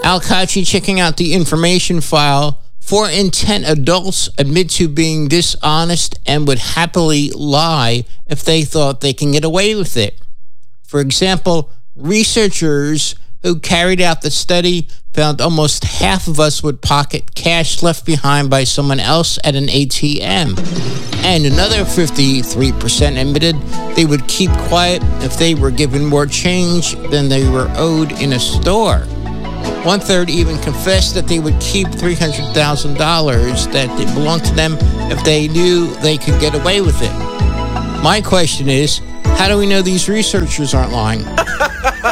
Al Kachi checking out the information file. 4 in 10 adults admit to being dishonest and would happily lie if they thought they can get away with it. For example, researchers who carried out the study found almost half of us would pocket cash left behind by someone else at an ATM. And another 53% admitted they would keep quiet if they were given more change than they were owed in a store. 1/3 even confessed that they would keep $300,000 that belonged to them if they knew they could get away with it. My question is, how do we know these researchers aren't lying?